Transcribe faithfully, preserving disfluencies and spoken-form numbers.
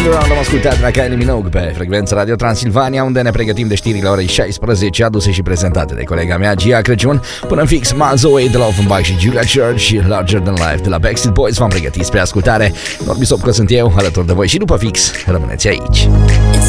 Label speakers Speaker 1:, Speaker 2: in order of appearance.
Speaker 1: Around am ascultat la Kylie Minogue pe frecvența Radio Transilvania, unde ne pregătim de știrile orei șaisprezece, aduse și prezentate de colega mea Gia Crăciun. Până în fix, Miles Away de la Offenbach și Julia Church și Larger Than Life de la Backstreet Boys v-am pregătit spre ascultare. Norbi Sopcă sunt eu, alături de voi și după fix, rămâneți aici.